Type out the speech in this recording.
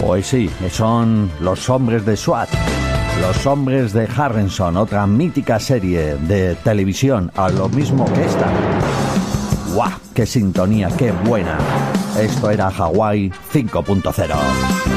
Pues sí, son Los Hombres de SWAT, Los Hombres de Harrelson, otra mítica serie de televisión, a lo mismo que esta. ¡Guau! ¡Qué sintonía, qué buena! Esto era Hawaii 5.0.